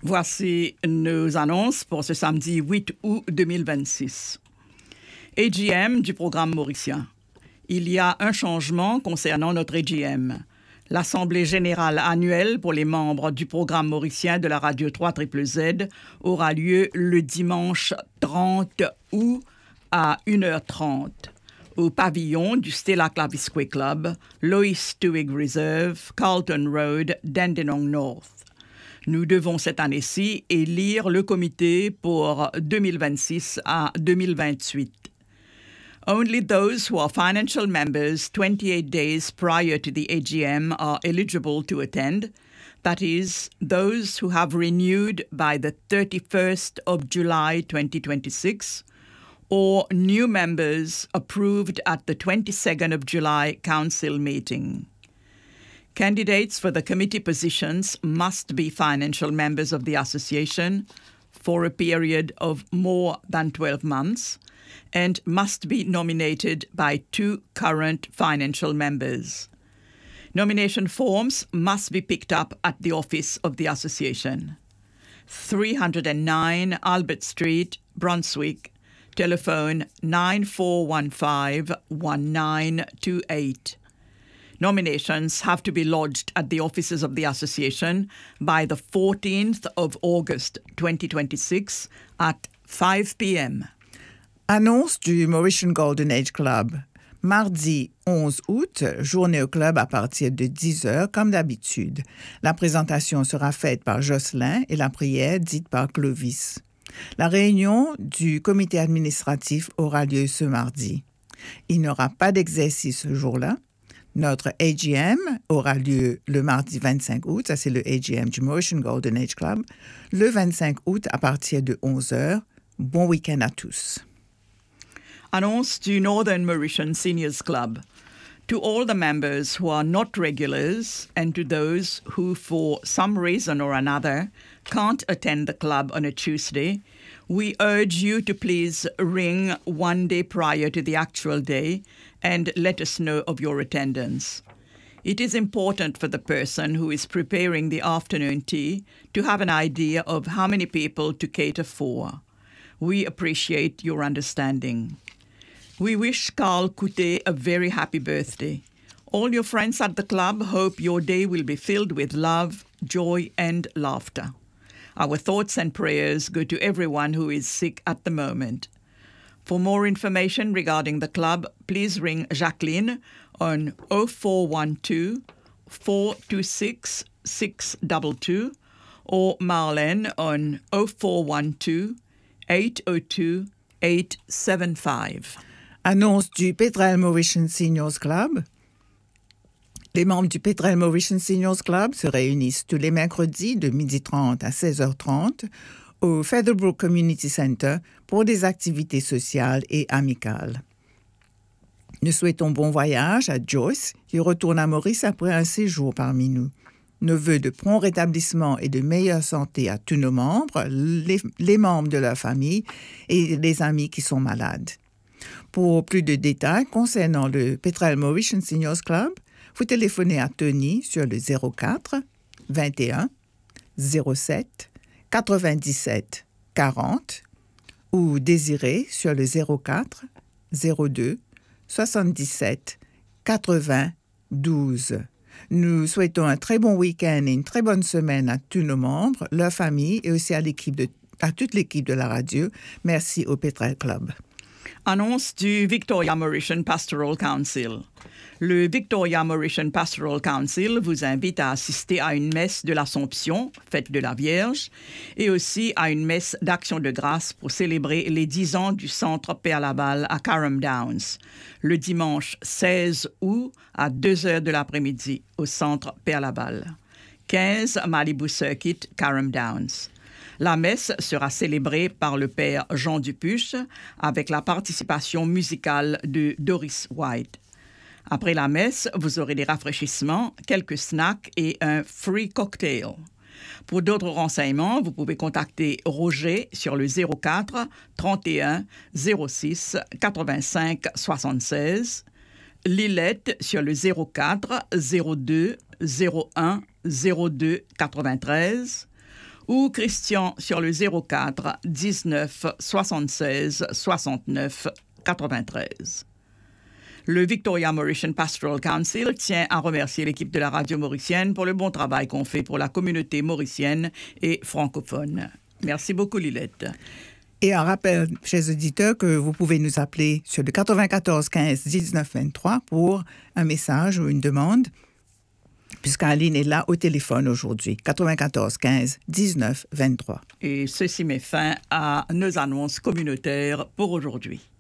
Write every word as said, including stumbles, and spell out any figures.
Voici nos annonces pour ce samedi huit août deux mille vingt-six. A G M du programme mauricien. Il y a un changement concernant notre A G M. L'Assemblée générale annuelle pour les membres du programme mauricien de la radio trois Z Z aura lieu le dimanche trente août à une heure trente au pavillon du Stella Clavisque Club, Lois Stewig Reserve, Carlton Road, Dandenong North. Nous devons cette année-ci élire le comité pour deux mille vingt-six à deux mille vingt-huit. Only those who are financial members twenty-eight days prior to the A G M are eligible to attend. That is, those who have renewed by the thirty-first of July twenty twenty-six, or new members approved at the twenty-second of July council meeting. Candidates for the committee positions must be financial members of the association for a period of more than twelve months and must be nominated by two current financial members. Nomination forms must be picked up at the office of the association. three oh nine Albert Street, Brunswick, telephone nine four one five, one nine two eight. Nominations have to be lodged at the offices of the association by the fourteenth of August twenty twenty-six at five p.m. Annonce du Mauritian Golden Age Club. Mardi onze août, journée au club à partir de dix heures comme d'habitude. La présentation sera faite par Jocelyn et la prière dite par Clovis. La réunion du comité administratif aura lieu ce mardi. Il n'y aura pas d'exercice ce jour-là. Notre A G M aura lieu le mardi vingt-cinq août, ça c'est le A G M du Mauritian Golden Age Club, le vingt-cinq août à partir de onze heures. Bon week-end à tous. Annonce du Northern Mauritian Seniors Club. To all the members who are not regulars and to those who, for some reason or another, can't attend the club on a Tuesday, we urge you to please ring one day prior to the actual day and let us know of your attendance. It is important for the person who is preparing the afternoon tea to have an idea of how many people to cater for. We appreciate your understanding. We wish Carl Coutet a very happy birthday. All your friends at the club hope your day will be filled with love, joy, and laughter. Our thoughts and prayers go to everyone who is sick at the moment. For more information regarding the club, please ring Jacqueline on oh four one two, four two six, six two two or Marlene on oh four one two, eight oh two, eight seven five. Annonce du Petrel Mauritian Seniors Club. Les membres du Petrel Mauritian Seniors Club se réunissent tous les mercredis de midi trente à seize heures trente au Featherbrook Community Center pour des activités sociales et amicales. Nous souhaitons bon voyage à Joyce qui retourne à Maurice après un séjour parmi nous. Nos vœux de prompt rétablissement et de meilleure santé à tous nos membres, les, les membres de leur famille et les amis qui sont malades. Pour plus de détails concernant le Petrel Mauritian Seniors Club, vous téléphonez à Tony sur le zéro quatre, vingt et un, zéro sept, quatre-vingt-dix-sept, quarante ou Désiré sur le zéro quatre, zéro deux, soixante-dix-sept, quatre-vingts, douze. Nous souhaitons un très bon week-end et une très bonne semaine à tous nos membres, leurs familles et aussi à, l'équipe de, à toute l'équipe de la radio. Merci au Petrel Club. Annonce du Victoria Mauritian Pastoral Council. Le Victoria Mauritian Pastoral Council vous invite à assister à une messe de l'Assomption, fête de la Vierge, et aussi à une messe d'action de grâce pour célébrer les dix ans du Centre Père Laval à Carrum Downs, le dimanche seize août à deux heures de l'après-midi au Centre Père Laval. quinze Malibu Circuit, Carrum Downs. La messe sera célébrée par le père Jean Dupuche avec la participation musicale de Doris White. Après la messe, vous aurez des rafraîchissements, quelques snacks et un free cocktail. Pour d'autres renseignements, vous pouvez contacter Roger sur le zéro quatre, trente et un, zéro six, quatre-vingt-cinq, soixante-seize, Lilette sur le zéro quatre, zéro deux, zéro un, zéro deux, quatre-vingt-treize ou Christian sur le zéro quatre dix-neuf soixante-seize soixante-neuf quatre-vingt-treize. Le Victoria Mauritian Pastoral Council tient à remercier l'équipe de la radio mauricienne pour le bon travail qu'on fait pour la communauté mauricienne et francophone. Merci beaucoup, Lilette. Et un rappel, chers auditeurs, que vous pouvez nous appeler sur le quatre-vingt-quatorze quinze dix-neuf vingt-trois pour un message ou une demande, puisqu'Aline est là au téléphone aujourd'hui. quatre-vingt-quatorze quinze dix-neuf vingt-trois. Et ceci met fin à nos annonces communautaires pour aujourd'hui.